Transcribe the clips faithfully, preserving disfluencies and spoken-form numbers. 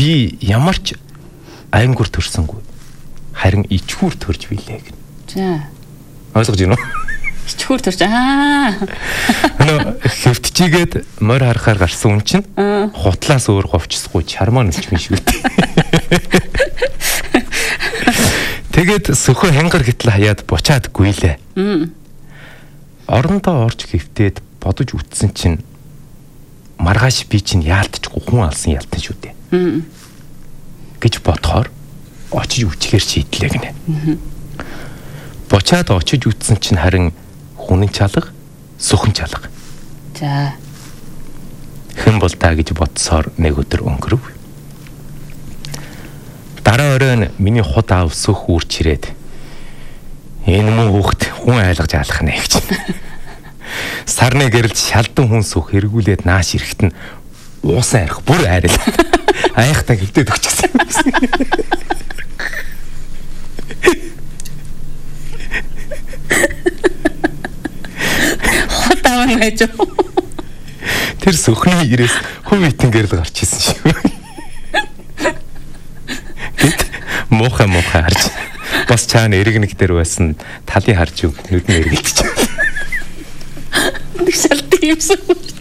би ямар ч аймгуур төрсөнгүй. Харин ичгүүр төрж билээ гэнэ. За. Ойлгож байна уу? Ичгүүр төрж аа. Нөө хэвтчихгээд морь харахаар гарсан хүн чинь хутлаас өөр говчсгүй чармаа нэлчмэн шүү дээ. Тэгээд сөхөө хянгар гэтэл хаяад бучаадгүй лээ. Орондоо орж хэвтээд бодож үтсэн чинь маргааш би чинь яалтчгүй хүн алсан ялтан шүү дээ. гэж бодохоор очиж үчгээр шийдлээ гинэ. Бочаад очиж үтсэн чинь харин хүнэн чалга, сүхэн чалга. За. Хэн бол та гэж бодсоор нэг өдөр өнгөрөв. Дараа оройн миний хот аав сүх үрч ирээд энэ мөн хүүхд хүн айлгаж алах нэ гэж. Сарны гэрэлд шалдан хүн сүх эргүүлээд нааш ирэхэд нь уусан арих бүр айрал. Аяхтаа хөвдөд өгчихсэн юм гэсэн. Хот аав нь гэж. Тэр сүхний ирээс хүн итэн гэрэл гарч исэн шүү. Гэт муухай муухай харж бас чаана эргэнэг дээр байсан талын харж үг нүд нь эргэлдэж байна. Нэг шалт юмсан үрч.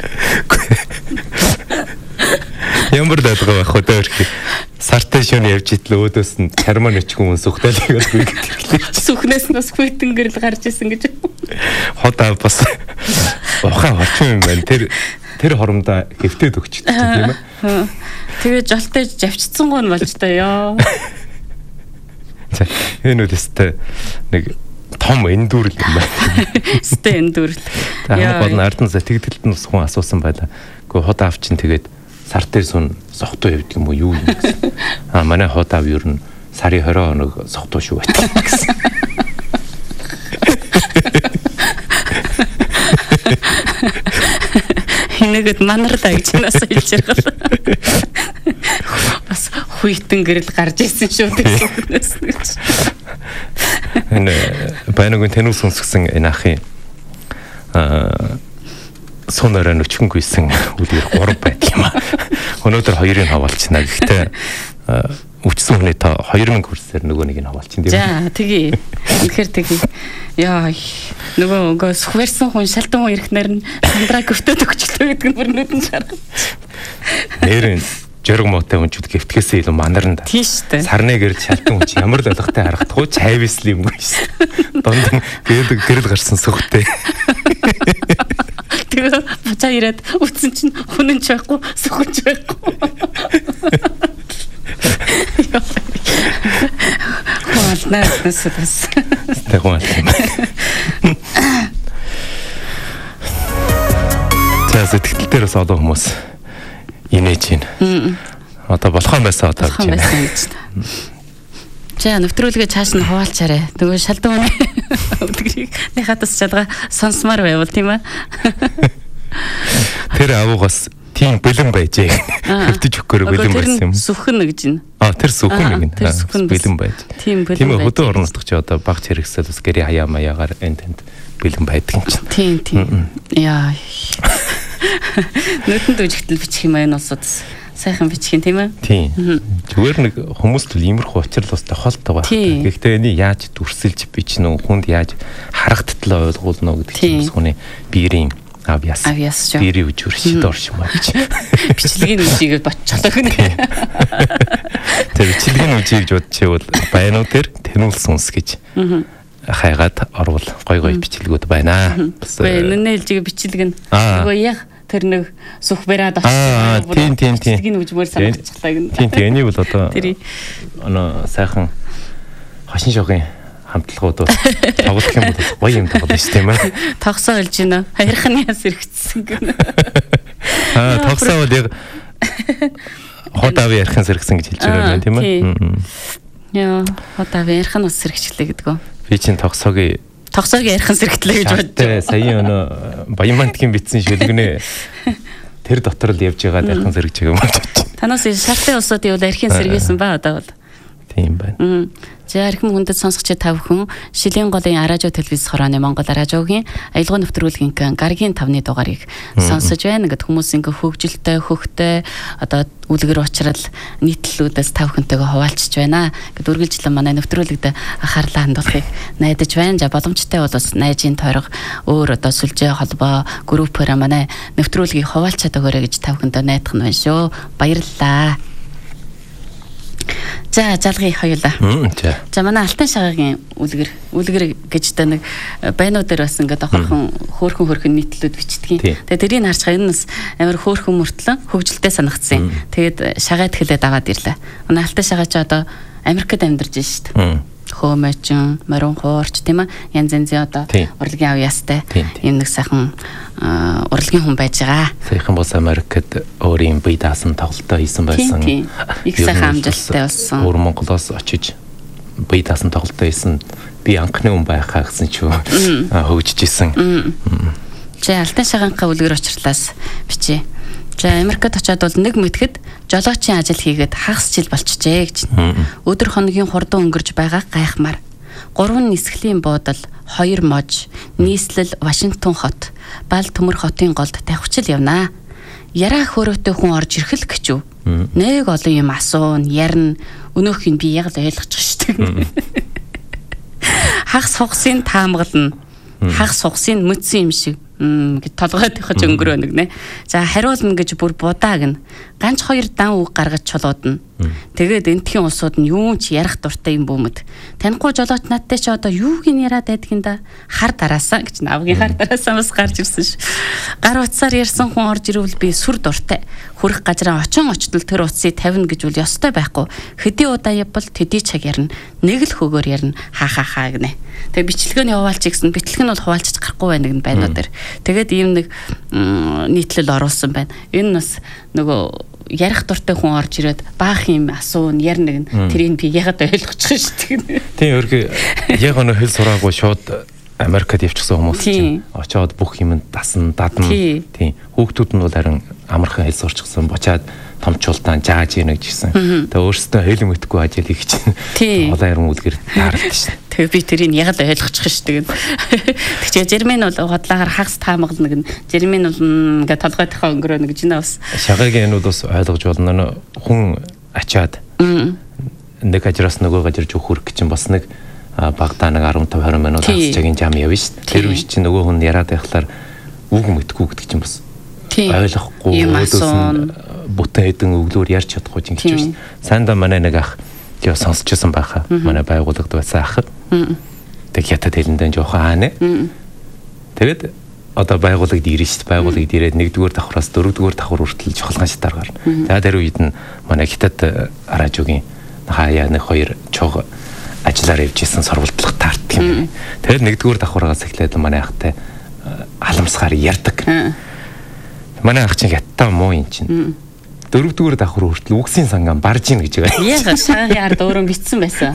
Ямар даадгаа байх вэ өөрхий. Сартай шөнө явж итлээ өөдөөс нь чармаа нөчгөн хүн сүхтэлийг бас гүйгдэлээ. Сүхнээс нь бас хүйтэн гэрэл гарч исэн гэж. Хот аав бас ухаан орчин юм байна. Тэр тэр хоромдоо хэвтээд өгчтэй тийм ээ. Тэгээ жолтой завчцсан гоо нь болж та ёо. За энэ үстэй нэг том эндүрл юм байна. Стэй эндүрл. Яа гол нь ардын за тэгдэлт нь хүн асуусан байлаа. Гэхдээ хот аав чинь тэгээд сар дээр сүн сохтуу явдаг юм уу юу юм гэсэн. Аа манай хот аав ер нь сарын двадцать хоног сохтуу шүү байдаг гэсэн. Хинэгэд манарлаа гэж нас хэлж байгаа. Бас хуйтэн гэрэл гарч ирсэн шүү дээ. Энэ баянгийн тэнүүс сонсгсон энэ ахын аа сонороо нүчгөнгүйсэн үлгэр гурав байдаг юм аа. Өнөөдөр хоёрыг хаваалчихна. Гэхдээ үчсэн хүний та хоёр мянга хүрсээр нөгөө нэг нь хаваалчин тийм үү? За тэгье. Үнэхээр тэгье. Яа нөгөө нөгөө сүхвэрсэн хүн шалтан хүн ирэхнэр нь сандраа гөвтөд өгчлөө гэдэг нь бүр нүдэн шарах. Нэрэн жирэг мотой хүнчүүд гэвтгээсээ илүү манарна. Тийм шүү дээ. Сарны гэрэл шалтан хүн чи ямар л алгатай харагдахгүй чайвэсл юм шүү. Донд гэрэл гэрэл гарсан сүхтэй. Тэгээ буцаа ирээд үтсэн чинь хүнэн ч байхгүй сүхэн ч байхгүй. Хуалнаа нэсвэс. Тэг хуал. За сэтгэл дээр бас одоо хүмүүс инээж байна. Одоо болох юм байсан одоо гэж байна. За нэвтрүүлгээ цааш нь хуваалчаарай. Нөгөө шалдан үнэ өдгөрийг нэхатас чадгаа сонсмаар байвал тийм ээ. Тэр авуугаас тийм бэлэн байжээ. Хөвтөж өгөхөөр бэлэн байсан юм. Сүхэн гэж байна. Аа тэр сүхэн нэг нь бэлэн байж. Тийм бэлэн. Тийм хөдөө орноосдох чи одоо багц хэрэгсэл бас гэрээ хаяа маягаар энд тэнд бэлэн байдаг юм чинь. Тийм тийм. Яа. Нүдэнд үжигтэл бичих юм аа энэ улсууд. Сайхан бичгийн тийм ээ. Тийм. Зүгээр нэг хүмүүст л иймэрхүү учрал бас тохиолддог байна. Гэхдээ энийг яаж дүрсэлж бичнэ үү, хүнд яаж харагдтал ойлгуулна уу гэдэг чинь хүний биерийн авьяас. Авьяас шүү. Биерийн үжирч доршмаа гэж. Бичлэгийн үжигээ ботчлоо гэнэ. Тэр бичлэгийн үжийг гэж бодчихвол байнуу дээр тэнүүлсэн үнс гэж. Хайгаад орвол гой гой бичлэгүүд байна. Үгүй нэнэ хэлжигээ бичлэг нь. Нөгөө яг тэр нэг сүх бариад очсон. Тийм тийм тийм. Бичлэгийн үжмөр санагдчихлаа гэнэ. Тийм тийм энийг бол одоо оноо сайхан хашин шогийн хамтлагууд тоглох юм бол гоё юм тоглоно шүү дээ маа. Тогсоо олж гинэ. Хаярхны яс хэрэгцсэн гэнэ. Аа тогсоо бол яг хот аав ярихын сэргсэн гэж хэлж байгаа юм тийм ээ. Яа хот аав ярихын ус сэргчлээ гэдэг үү. Би чинь тогсоогийн тогсоог ярихын сэргтлээ гэж боддог. Сая өнөө Баянмантгийн бичсэн шүлгэнэ тэр дотор л явж байгаа ярихын сэргэж байгаа юм байна. Танаас шалтын усууд юу ярихын сэргээсэн ба одоо бол. Тийм байна. За архим хүндэт сонсогч та бүхэн Шилийн голын Аражо телевиз хорооны Монгол Аражогийн аялал нэвтрүүлгийн гаргийн тавны дугаарыг сонсож байна. Ингээд хүмүүс ингээ хөгжилтэй, хөхтэй одоо үлгэр уучрал нийтлэлүүдээс та бүхэнтэйгээ хуваалцж байна. Ингээд үргэлжлэн манай нэвтрүүлэгт анхаарлаа хандуулахыг найдаж байна. За боломжтой бол бас найжийн тойрог өөр одоо сүлжээ холбоо группээр манай нэвтрүүлгийг хуваалцаад өгөөрэй гэж та бүхэндээ найдах нь байна шүү. Баярлалаа. За залгыг хоёулаа. За манай алтан шагагийн үлгэр үлгэр гэж та нэг байнуудаар бас ингээд охорхон хөөхөн хөөхөн нийтлүүд бичдэг. Тэгээ тэрийг харж энэ бас амар хөөхөн мөртлөн хөгжилтэй санагдсан. Тэгээд шагаад хэлээд аваад ирлээ. Манай алтан шагаа ч одоо Америкт амьдарч байна шүү дээ. Хөөмөжин, морин хуурч тийм ээ. Янз янзын одоо урлагийн авьяастай юм нэг сайхан урлагийн хүн байж байгаа. Сайхан бос Америкт өөрийн бие даасан тоглолтоо хийсэн байсан. Их сайхан амжилттай болсон. Өөр Монголоос очиж бие даасан тоглолтоо хийсэн би анхны хүн байхаа гэсэн ч хөгжиж исэн. Чи алтан шагаанхаа үлгэр учрлаас бичээ. За Америкт очиад бол нэг мэтгэд жолоочийн ажил хийгээд хагас жил болчихжээ гэж. Өдөр хоногийн хурдан өнгөрж байгаа гайхмаар. Гурван нисгэлийн буудал, хоёр мож, нийслэл Вашингтон хот, бал төмөр хотын голд тавхичил явнаа. Яраа хөөрөөтэй хүн орж ирэх л гэж юу? Нэг олон юм асуун, ярина. Өнөөхийг би яг л ойлгочих штеп. Хагас хугасын таамаглана. Хагас хугасын мөцсөн юм шиг. Гэт толгойд ихэж өнгөрөө нэг нэ. За хариулна гэж бүр будааг нь ганц хоёр дан үг гаргаж чулуудна. Тэгээд энтхийн улсууд нь юу ч ярих дуртай юм бөөмөд. Танихгүй жолооч надтай ч одоо юуг нь яриад байдгийн да хар дараасаа гэж навгийн хар дараасаа бас гарч ирсэн ш. Гар утсаар ярьсан хүн орж ирвэл би сүр дуртай. Хүрх газраа очин очтол тэр утсыг тавина гэж үл ёстой байхгүй. Хэдий удаа явбал төдий цаг ярина. Нэг л хөгөөр ярина. Ха ха ха гинэ. Тэгээд бичлэгээний хуваалч гэсэн бичлэг нь бол хуваалцаж гарахгүй байна гэн байна уу дээр. Тэгээд ийм нэг нийтлэл оруулсан байна. Энэ бас нөгөө ярих дуртай хүн орж ирээд баах юм асуун ярина гэн тэрийг би ягаад ойлгочих шүү дээ. Тийм өөргөө яг өнө хэл сураагүй шууд Америкт явчихсан хүмүүс чинь очоод бүх юм дасан дадна. Тийм хүүхдүүд нь бол харин амархан хэл сурчихсан бочаад томчултаан жааж ийнэ гэжсэн. Тэгээ өөрсдөө хэл мэдэхгүй ажил хийх чинь олон яран үлгэр таардаг шин. Тэгээ би тэрийг яг л ойлгочих шүү дээ. Тэгчээ Жермен бол хотлаагаар хагас таамаглана гэн. Жермен бол ингээ толгойдхоо өнгөрөө гэж нэ бас. Шагагийн энэ бас ойлгож болно. Хүн ачаад нэг ажраас нөгөө ажирж өгөх гэж чинь бас нэг багтаа нэг десять двадцать минут хасчагийн жам явна шүү дээ. Тэр үе чинь нөгөө хүн яриад байхлаар үг мэдгүй гэдэг чинь бас ойлгохгүй өөдөөс бүтэн хэдэн өглөөр ярьж чадахгүй чинь гэж байна. Сайндаа манай нэг ах яа сонсчихсан байхаа. Манай байгууллагад байсан ах. Тэг хятад хэлэндээ жоохон аанэ. Тэгэд одоо байгууллагад ирнэ шүү дээ. Байгууллагад ирээд нэгдүгээр давхраас дөрөвдүгээр давхар хүртэл чухалгаан шатаар гарна. За тэр үед нь манай хятад Аражогийн хаяа нэг хоёр чог ажиллаар явжсэн сурвалжлах таарт юм. Тэгээд нэгдүгээр давхаргаас эхлээд манай ахтай халамсгаар ярьдаг. Манай ах чинь хятад муу юм чинь. Дөрөвдүгээр давхар хүртэл үгсийн санган барж ийн гэж байгаа. Яг шагагийн ард өөрөө битсэн байсан.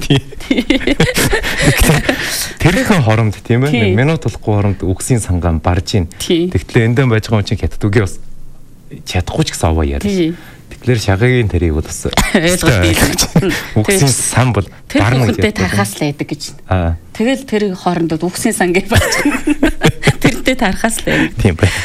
Тэрхэн хоромд тийм ээ. Минут болохгүй хоромд үгсийн санган барж ийн. Тэгтлээ эндэн байж байгаа юм чинь хятад үгээ бас чадахгүй ч гэсэн аваа яриа. Тэгэхээр шагагийн тэрийг бол бас ойлгох. Үгсийн сан бол барна гэж. Тэр тархаас л байдаг гэж. Аа. Тэгэл тэр хоорондоо үгсийн сангээ барж. Тэрнтэй тархаас л байдаг. Тийм бай.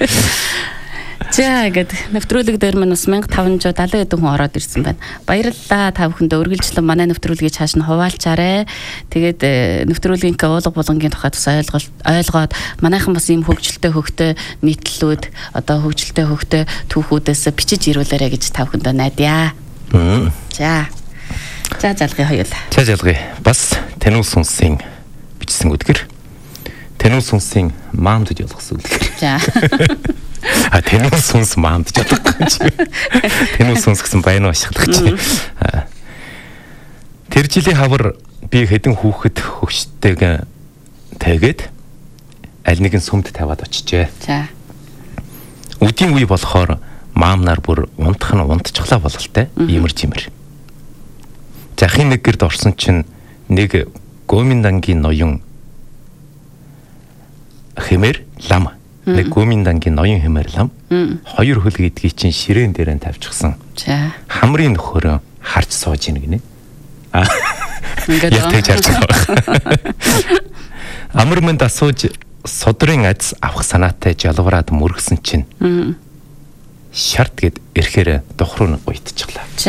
За гэдэг нэвтрүүлэг дээр маань бас мянга таван жоо далайн хэдэн хүн ороод ирсэн байна. Баярлалаа та бүхэндээ үргэлжлэн манай нэвтрүүлгийг цааш нь хуваалцаарай. Тэгээд нэвтрүүлгийн уулга булангийн тухай бас ойлголт ойлгоод манайхан бас ийм хөгжилтэй хөгтөө нийтлэлүүд одоо хөгжилтэй хөгтөө түүхүүдээс бичиж ирүүлээрэй гэж та бүхэндээ найдаа. За. За залгыг хоёул. За залгыг бас танил сүнсийн бичсэн үдгэр. Танил сүнсийн маамд гэж болгосон үдгэр. За. А танил сүнс маамд ч болохгүй чи. Танил сүнс гэсэн баян ашиглах чи. Тэр жилийн хавар би хэдэн хүүхэд хөгштэйг тэгээд аль нэгэн сүмд тавиад очижээ. За. Үдийн үе болохоор маамнаар бүр унтах нь унтчихлаа бололтой. Иймэр чимэр. Захын нэг гэрд орсон чинь нэг Гоминдангийн ноён хэмээр лам нэг Гоминдангийн ноён хэмээр лам хоёр хөл гэдгийг чинь ширээн дээр нь тавьчихсан. За. Хамрын нөхөрөө харж сууж ийн гинэ. Ингээд яг тэгж харж байгаа. Амар мэнд асууж содрын ац авах санаатай жалгараад мөргсөн чинь. Шарт гэд ирэхээр дохруу уйдчихлаа.